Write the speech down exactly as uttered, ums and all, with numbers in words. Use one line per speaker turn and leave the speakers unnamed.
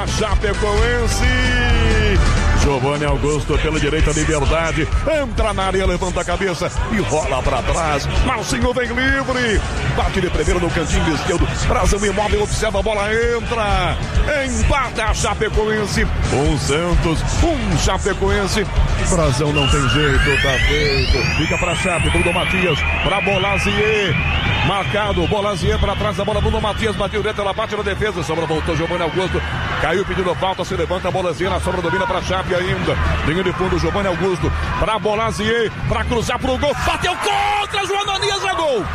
a Chapecoense. Giovanni Augusto pela direita, Liberdade, entra na área, levanta a cabeça e rola para trás. Marcinho vem livre, bate de primeiro no cantinho esquerdo. Brasil imóvel, observa, a bola entra. Empata a Chapecoense. Um Santos, um Chapecoense. Brasil não tem jeito, tá feito. Fica para Chape, Bruno Matias, para Bolazier. Marcado, Bolazier para trás da bola, Bruno Matias bateu dentro, ela bate na defesa, sobra, voltou Giovanni Augusto, caiu pedindo falta, se levanta, Bolazier na sobra, domina para Chape ainda, linha de fundo, Giovanni Augusto, para Bolazier, para cruzar pro gol, bateu contra, João Ananias, é gol!